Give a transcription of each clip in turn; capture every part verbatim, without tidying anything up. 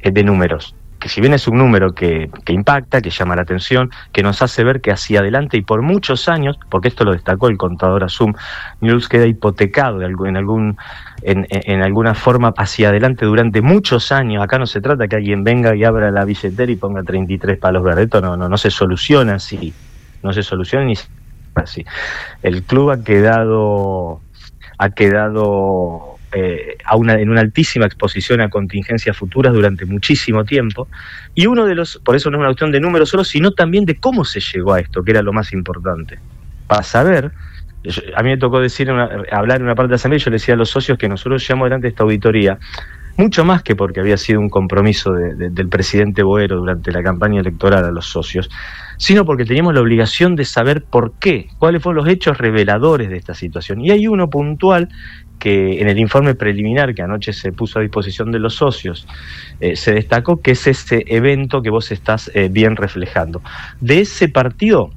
de números, que si bien es un número que, que impacta, que llama la atención, que nos hace ver que hacia adelante y por muchos años, porque esto lo destacó el contador Asum, Newell's queda hipotecado de algún, en, algún, en, en alguna forma hacia adelante durante muchos años. Acá no se trata que alguien venga y abra la billetera y ponga treinta y tres palos verdes, esto no, no, no se soluciona así, no se soluciona ni así. El club ha quedado, ha quedado... Eh, a una, en una altísima exposición a contingencias futuras durante muchísimo tiempo, y uno de los, por eso no es una cuestión de números solo, sino también de cómo se llegó a esto, que era lo más importante. Para saber, yo, a mí me tocó decir una, hablar en una parte de la asamblea, y yo le decía a los socios que nosotros llevamos adelante esta auditoría, mucho más que porque había sido un compromiso de, de, del presidente Boero durante la campaña electoral a los socios, sino porque teníamos la obligación de saber por qué, cuáles fueron los hechos reveladores de esta situación. Y hay uno puntual que en el informe preliminar que anoche se puso a disposición de los socios, eh, se destacó, que es ese evento que vos estás eh, bien reflejando. De ese partido,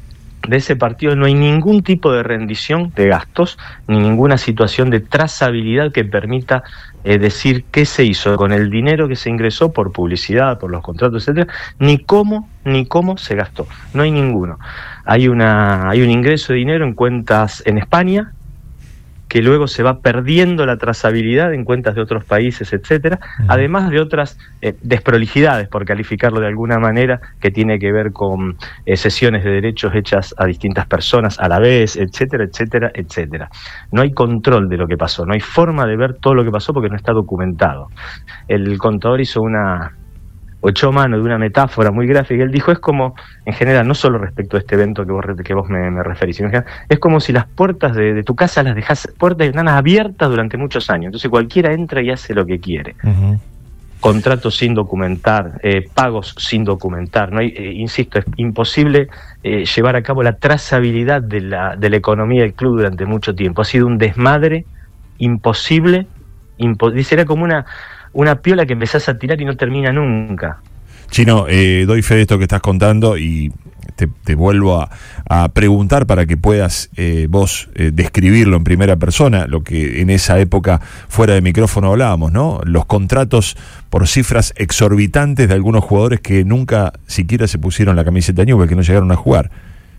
de ese partido no hay ningún tipo de rendición de gastos, ni ninguna situación de trazabilidad que permita eh, decir qué se hizo con el dinero que se ingresó por publicidad, por los contratos, etcétera, ni cómo, ni cómo se gastó. No hay ninguno. Hay una, hay un ingreso de dinero en cuentas en España, que luego se va perdiendo la trazabilidad en cuentas de otros países, etcétera, uh-huh. Además de otras eh, desprolijidades, por calificarlo de alguna manera, que tiene que ver con eh, cesiones de derechos hechas a distintas personas a la vez, etcétera, etcétera, etcétera. No hay control de lo que pasó, no hay forma de ver todo lo que pasó porque no está documentado. El contador hizo una... o echó mano de una metáfora muy gráfica. Él dijo, es como, en general, no solo respecto a este evento que vos, que vos me, me referís, sino que es como si las puertas de, de tu casa las dejás, puertas y ventanas abiertas durante muchos años, entonces cualquiera entra y hace lo que quiere. Uh-huh. Contratos sin documentar, eh, pagos sin documentar, no hay, eh, insisto, es imposible eh, llevar a cabo la trazabilidad de la, de la economía del club durante mucho tiempo. Ha sido un desmadre imposible, impo- era como una una piola que empezás a tirar y no termina nunca. Chino, eh, doy fe de esto que estás contando y te, te vuelvo a, a preguntar para que puedas eh, vos eh, describirlo en primera persona, lo que en esa época fuera de micrófono hablábamos, ¿no? Los contratos por cifras exorbitantes de algunos jugadores que nunca siquiera se pusieron la camiseta Newell's, que no llegaron a jugar.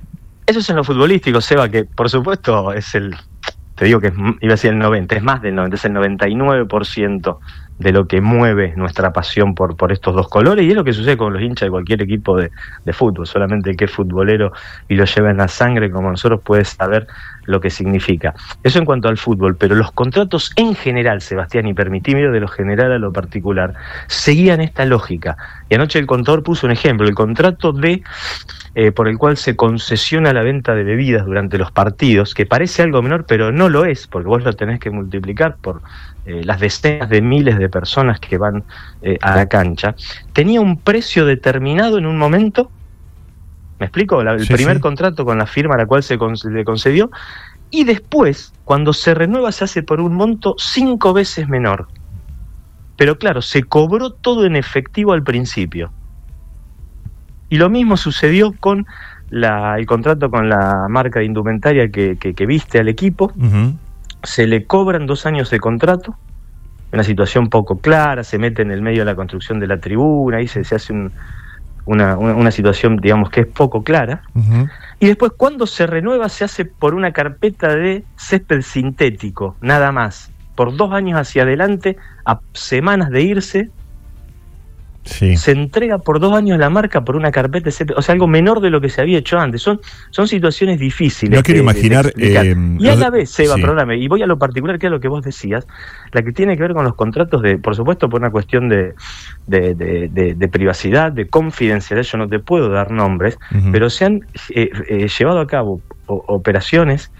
Eso es en lo futbolístico, Seba, que por supuesto es el, te digo que es, iba a decir el noventa, es más del noventa, es el noventa y nueve por ciento de lo que mueve nuestra pasión por, por estos dos colores, y es lo que sucede con los hinchas de cualquier equipo de, de fútbol. Solamente el que es futbolero y lo lleva en la sangre como nosotros puede saber lo que significa. Eso en cuanto al fútbol, pero los contratos en general, Sebastián, y permitime ir de lo general a lo particular, seguían esta lógica. Y anoche el contador puso un ejemplo, el contrato de eh, por el cual se concesiona la venta de bebidas durante los partidos, que parece algo menor, pero no lo es, porque vos lo tenés que multiplicar por eh, las decenas de miles de personas que van eh, a la cancha, tenía un precio determinado en un momento. ¿Me explico? La, el sí, primer sí. contrato con la firma a la cual se con, le concedió, y después, cuando se renueva, se hace por un monto cinco veces menor. Pero claro, se cobró todo en efectivo al principio. Y lo mismo sucedió con la, el contrato con la marca de indumentaria que, que, que viste al equipo. Uh-huh. Se le cobran dos años de contrato, una situación poco clara, se mete en el medio de la construcción de la tribuna, ahí se, se hace un... Una, una, una situación, digamos, que es poco clara, uh-huh. Y después cuando se renueva se hace por una carpeta de césped sintético, nada más, por dos años hacia adelante, a semanas de irse, sí. Se entrega por dos años la marca por una carpeta de césped, o sea, algo menor de lo que se había hecho antes. Son, son situaciones difíciles. No quiero de, imaginar... De eh, y a la vez, Seba, sí. perdóname, y voy a lo particular, que es lo que vos decías, la que tiene que ver con los contratos, de, por supuesto, por una cuestión de, de, de, de, de privacidad, de confidencialidad. Yo no te puedo dar nombres, uh-huh. Pero se han eh, eh, llevado a cabo o, operaciones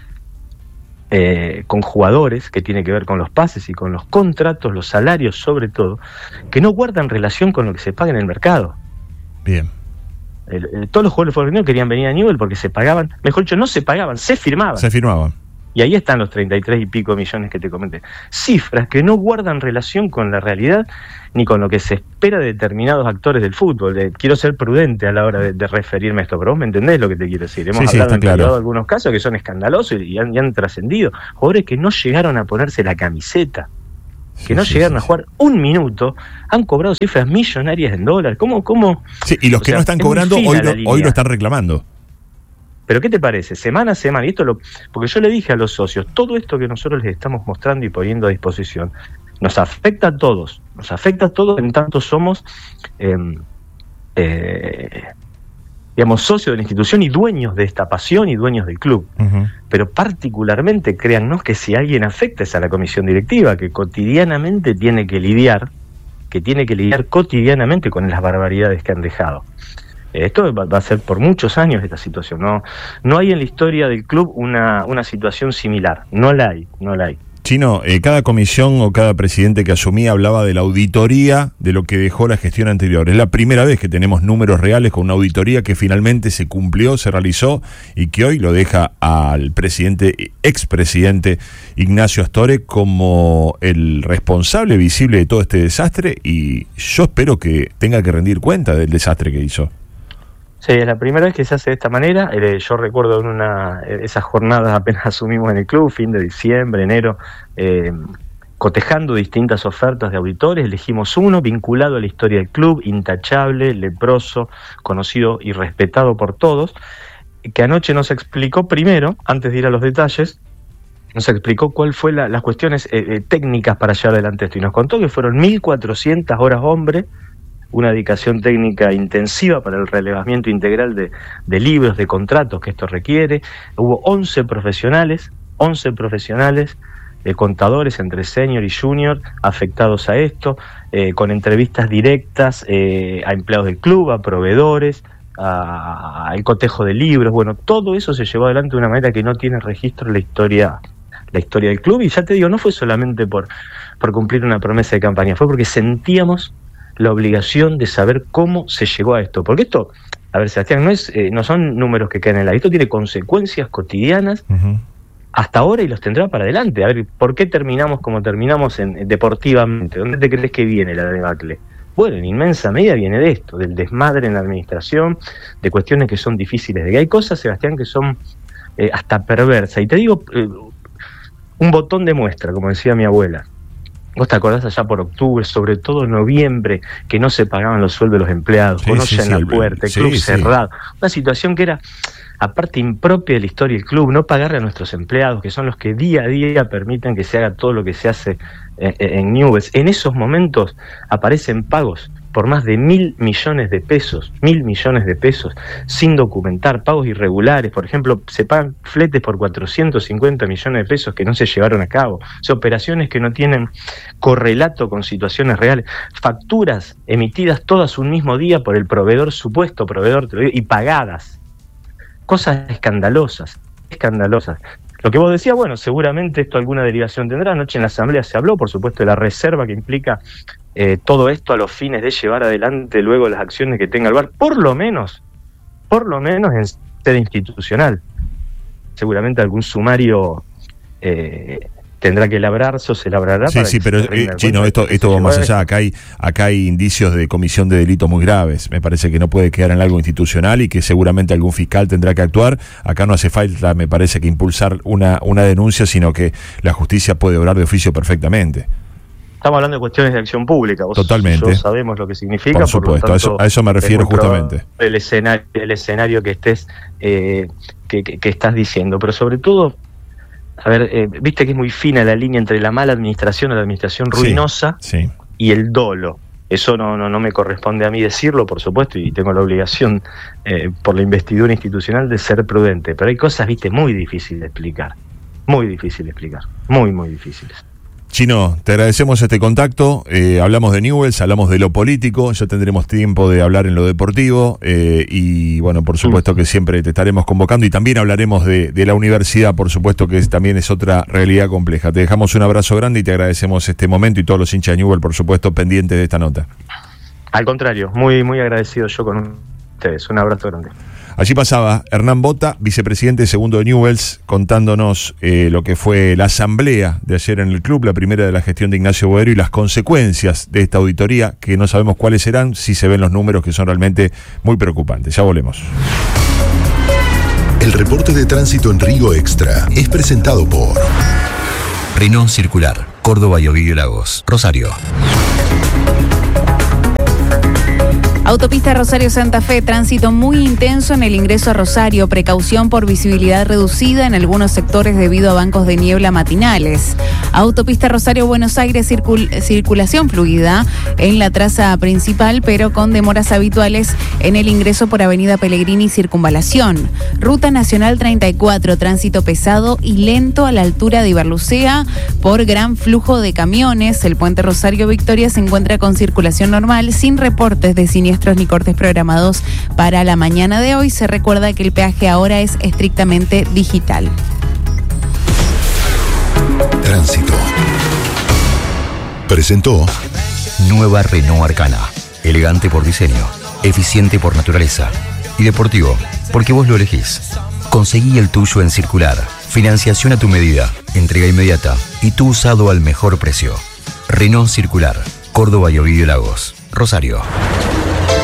Eh, con jugadores, que tiene que ver con los pases y con los contratos, los salarios sobre todo, que no guardan relación con lo que se paga en el mercado. Bien. El, el, todos los jugadores formativos querían venir a Newell's porque se pagaban, mejor dicho, no se pagaban, se firmaban. Se firmaban. Y ahí están los treinta y tres y pico millones que te comenté. Cifras que no guardan relación con la realidad ni con lo que se espera de determinados actores del fútbol. De, quiero ser prudente a la hora de, de referirme a esto, pero vos me entendés lo que te quiero decir. Hemos sí, hablado sí, en claro. de algunos casos que son escandalosos y han, y han trascendido. Jugadores que no llegaron a ponerse la camiseta. que sí, no sí, llegaron sí, a jugar un minuto, han cobrado cifras millonarias en dólares. ¿Cómo? cómo? Sí, y los O que sea, no están es muy cobrando fina hoy la lo, línea. hoy lo están reclamando. Pero ¿qué te parece? Semana a semana, y esto lo, porque yo le dije a los socios, todo esto que nosotros les estamos mostrando y poniendo a disposición, nos afecta a todos, nos afecta a todos en tanto somos, eh, eh, digamos, socios de la institución y dueños de esta pasión y dueños del club. Uh-huh. Pero particularmente, créannos que si alguien afecta es a la comisión directiva, que cotidianamente tiene que lidiar, que tiene que lidiar cotidianamente con las barbaridades que han dejado. Esto va a ser por muchos años esta situación. No, no hay en la historia del club una, una situación similar. No la hay, no la hay. Chino, eh, cada comisión o cada presidente que asumía hablaba de la auditoría de lo que dejó la gestión anterior. Es la primera vez que tenemos números reales con una auditoría que finalmente se cumplió, se realizó y que hoy lo deja al presidente, expresidente Ignacio Astorre como el responsable visible de todo este desastre, y yo espero que tenga que rendir cuenta del desastre que hizo. Sí, es la primera vez que se hace de esta manera. Eh, yo recuerdo en una esas jornadas apenas asumimos en el club, fin de diciembre, enero, eh, cotejando distintas ofertas de auditores, elegimos uno vinculado a la historia del club, intachable, leproso, conocido y respetado por todos, que anoche nos explicó primero, antes de ir a los detalles, nos explicó cuál fue la, las cuestiones eh, eh, técnicas para llevar adelante esto, y nos contó que fueron mil cuatrocientas horas hombre, una dedicación técnica intensiva para el relevamiento integral de, de libros, de contratos que esto requiere. Hubo once profesionales, once profesionales, eh, contadores entre senior y junior, afectados a esto, eh, con entrevistas directas eh, a empleados del club, a proveedores, al cotejo de libros. Bueno, todo eso se llevó adelante de una manera que no tiene registro en la historia, la historia del club. Y ya te digo, no fue solamente por, por cumplir una promesa de campaña, fue porque sentíamos la obligación de saber cómo se llegó a esto. Porque esto, a ver, Sebastián, no es eh, no son números que caen en el aire, esto tiene consecuencias cotidianas uh-huh. hasta ahora y los tendrá para adelante. A ver, ¿por qué terminamos como terminamos en, en deportivamente? ¿Dónde te crees que viene la debacle? Bueno, en inmensa medida viene de esto, del desmadre en la administración, de cuestiones que son difíciles de que hay cosas, Sebastián, que son eh, hasta perversas. Y te digo, eh, un botón de muestra, como decía mi abuela. ¿Vos te acordás allá por octubre, sobre todo noviembre, que no se pagaban los sueldos de los empleados, sí, conocen sí, la sí, puerta, el sí, club sí. cerrado? Una situación que era, aparte, impropia de la historia del club, no pagarle a nuestros empleados, que son los que día a día permiten que se haga todo lo que se hace en, en Newell's. En esos momentos aparecen pagos por más de mil millones de pesos, mil millones de pesos, sin documentar, pagos irregulares. Por ejemplo, se pagan fletes por cuatrocientos cincuenta millones de pesos que no se llevaron a cabo. O sea, operaciones que no tienen correlato con situaciones reales. Facturas emitidas todas un mismo día por el proveedor, supuesto proveedor, te lo digo, y pagadas. Cosas escandalosas, escandalosas. Lo que vos decías, bueno, seguramente esto alguna derivación tendrá. Anoche en la asamblea se habló, por supuesto, de la reserva que implica eh, todo esto a los fines de llevar adelante luego las acciones que tenga el bar, por lo menos, por lo menos en sede institucional. Seguramente algún sumario eh, tendrá que labrarse o se labrará. Sí, para sí, que pero eh, Chino, esto, esto va más allá. Acá hay, acá hay indicios de comisión de delitos muy graves. Me parece que no puede quedar en algo institucional y que seguramente algún fiscal tendrá que actuar. Acá no hace falta, me parece, que impulsar una, una denuncia, sino que la justicia puede obrar de oficio perfectamente. Estamos hablando de cuestiones de acción pública. Vos Totalmente. y yo sabemos lo que significa. Por supuesto, por lo tanto, a, eso, a eso me refiero justamente. El escenario, el escenario que estés, eh, que, que, que estás diciendo, pero sobre todo, a ver, eh, viste que es muy fina la línea entre la mala administración o la administración ruinosa sí, sí. y el dolo. Eso no, no, no me corresponde a mí decirlo, por supuesto, y tengo la obligación eh, por la investidura institucional de ser prudente, pero hay cosas, viste, muy difíciles de explicar, muy difíciles de explicar, muy, muy difíciles. Chino, te agradecemos este contacto, eh, hablamos de Newell's, hablamos de lo político, ya tendremos tiempo de hablar en lo deportivo eh, y bueno, por supuesto que siempre te estaremos convocando y también hablaremos de, de la universidad, por supuesto que es, también es otra realidad compleja. Te dejamos un abrazo grande y te agradecemos este momento y todos los hinchas de Newell's, por supuesto, pendientes de esta nota. Al contrario, muy, muy agradecido yo con ustedes, un abrazo grande. Allí pasaba Hernán Bota, vicepresidente segundo de Newell's, contándonos eh, lo que fue la asamblea de ayer en el club, la primera de la gestión de Ignacio Boero y las consecuencias de esta auditoría, que no sabemos cuáles serán, si se ven los números que son realmente muy preocupantes. Ya volvemos. El reporte de tránsito en Río Extra es presentado por Renault Circular, Córdoba y Ovidio Lagos, Rosario. Autopista Rosario-Santa Fe, tránsito muy intenso en el ingreso a Rosario, precaución por visibilidad reducida en algunos sectores debido a bancos de niebla matinales. Autopista Rosario-Buenos Aires, circul- circulación fluida en la traza principal, pero con demoras habituales en el ingreso por Avenida Pellegrini y Circunvalación. Ruta Nacional treinta y cuatro, tránsito pesado y lento a la altura de Ibarlucea por gran flujo de camiones. El puente Rosario-Victoria se encuentra con circulación normal, sin reportes de siniestros ni cortes programados para la mañana de hoy. Se recuerda que el peaje ahora es estrictamente digital. Tránsito. Presentó Nueva Renault Arcana. Elegante por diseño, eficiente por naturaleza y deportivo porque vos lo elegís. Conseguí el tuyo en Circular. Financiación a tu medida, entrega inmediata y tu usado al mejor precio. Renault Circular, Córdoba y Ovidio Lagos, Rosario.